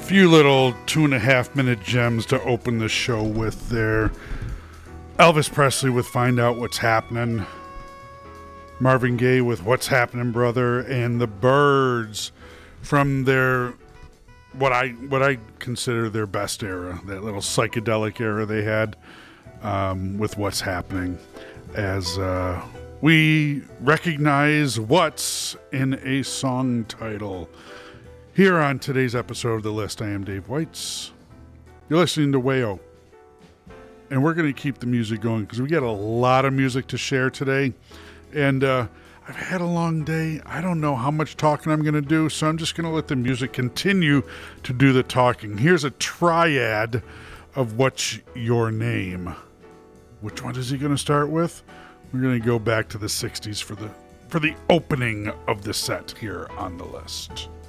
few little 2.5 minute gems to open the show with there. Elvis Presley with Find Out What's Happening. Marvin Gaye with What's Happening, Brother. And the Byrds from their what I consider their best era, that little psychedelic era they had with What's Happening. As we recognize what's in a song title. Here on today's episode of The List, I am Dave Weitz. You're listening to Wayo. And we're going to keep the music going because we got a lot of music to share today. And I've had a long day. I don't know how much talking I'm going to do, so I'm just going to let the music continue to do the talking. Here's a triad of What's Your Name. Which one is he going to start with? We're going to go back to the 60s for the opening of the set here on The List.